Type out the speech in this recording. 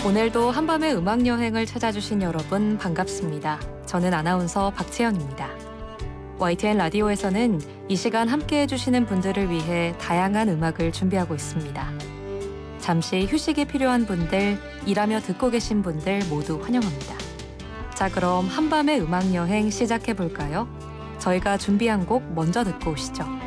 오늘도 한밤의 음악여행을 찾아주신 여러분 반갑습니다. 저는 아나운서 박채연입니다. YTN 라디오에서는 이 시간 함께해 주시는 분들을 위해 다양한 음악을 준비하고 있습니다. 잠시 휴식이 필요한 분들, 일하며 듣고 계신 분들 모두 환영합니다. 자, 그럼 한밤의 음악여행 시작해 볼까요? 저희가 준비한 곡 먼저 듣고 오시죠.